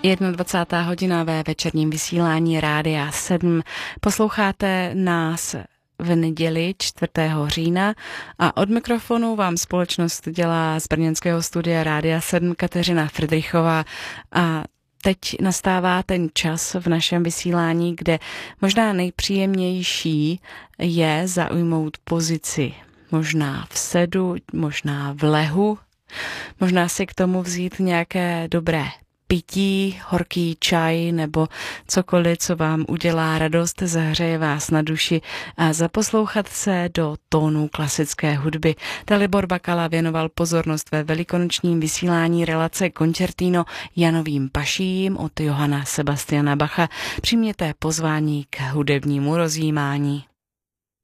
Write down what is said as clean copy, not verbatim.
21. hodina ve večerním vysílání Rádia 7. Posloucháte nás v neděli 4. října a od mikrofonu vám společnost dělá z brněnského studia Rádia 7 Kateřina Fridrichová a teď nastává ten čas v našem vysílání, kde možná nejpříjemnější je zaujmout pozici. Možná v sedu, možná v lehu, možná si k tomu vzít nějaké dobré pití, horký čaj nebo cokoliv, co vám udělá radost, zahřeje vás na duši a zaposlouchat se do tónů klasické hudby. Dalibor Bakala věnoval pozornost ve velikonočním vysílání relace Concertino Janovým paším od Johanna Sebastiana Bacha. Přijměte pozvání k hudebnímu rozjímání.